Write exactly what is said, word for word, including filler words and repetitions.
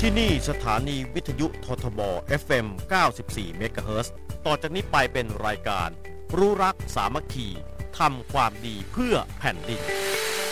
ที่นี่สถานีวิทยุททบ เอฟ เอ็ม เก้าสิบสี่ เมกะเฮิรตซ์ ต่อจากนี้ไปเป็นรายการรู้รักสามัคคีทำความดีเพื่อแผ่นดิน